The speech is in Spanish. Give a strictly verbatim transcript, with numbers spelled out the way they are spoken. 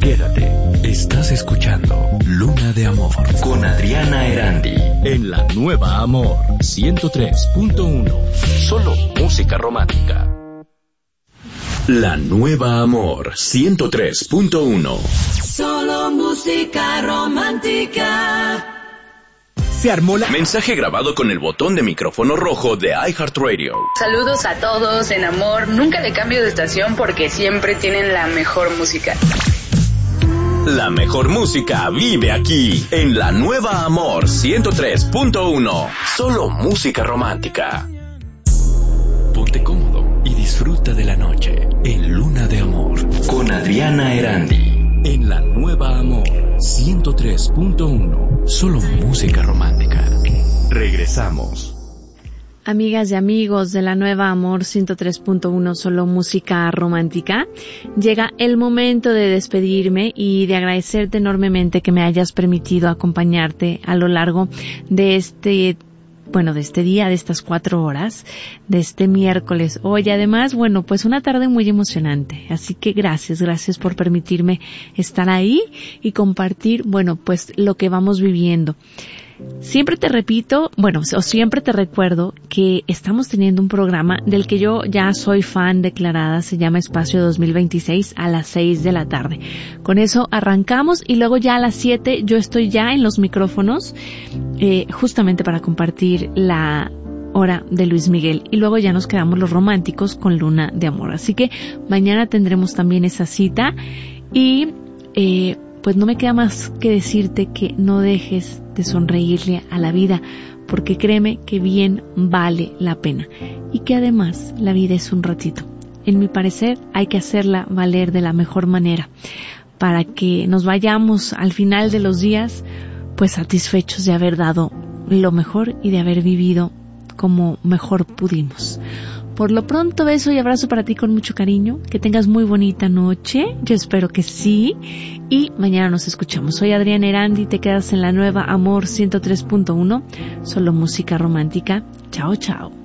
Quédate, estás escuchando Luna de Amor con Adriana Erandi en la Nueva Amor ciento tres punto uno. Solo música romántica. La Nueva Amor ciento tres punto uno. Solo música romántica. Se armó la... Mensaje grabado con el botón de micrófono rojo de iHeartRadio. Saludos a todos en amor. Nunca le cambio de estación porque siempre tienen la mejor música. La mejor música vive aquí, en la Nueva Amor ciento tres punto uno. Solo música romántica. Ponte cómodo y disfruta de la noche en Luna de Amor con Adriana Erandi. En la Nueva Amor ciento tres punto uno. Solo música romántica. Regresamos. Amigas y amigos de la Nueva Amor ciento tres punto uno, solo música romántica, llega el momento de despedirme y de agradecerte enormemente que me hayas permitido acompañarte a lo largo de este bueno, de este día, de estas cuatro horas, de este miércoles. Hoy, además, bueno, pues una tarde muy emocionante. Así que gracias, gracias por permitirme estar ahí y compartir, bueno, pues lo que vamos viviendo. Siempre te repito, bueno, o siempre te recuerdo que estamos teniendo un programa del que yo ya soy fan declarada, se llama Espacio dos mil veintiséis a las seis de la tarde. Con eso arrancamos y luego ya a las siete yo estoy ya en los micrófonos, eh, justamente para compartir la hora de Luis Miguel y luego ya nos quedamos los románticos con Luna de Amor. Así que mañana tendremos también esa cita y eh, pues no me queda más que decirte que no dejes de sonreírle a la vida, porque créeme que bien vale la pena y que además la vida es un ratito. En mi parecer hay que hacerla valer de la mejor manera para que nos vayamos al final de los días pues satisfechos de haber dado lo mejor y de haber vivido como mejor pudimos. Por lo pronto, beso y abrazo para ti con mucho cariño. Que tengas muy bonita noche. Yo espero que sí. Y mañana nos escuchamos. Soy Adriana Erandi. Te quedas en la Nueva Amor ciento tres punto uno. Solo música romántica. Chao, chao.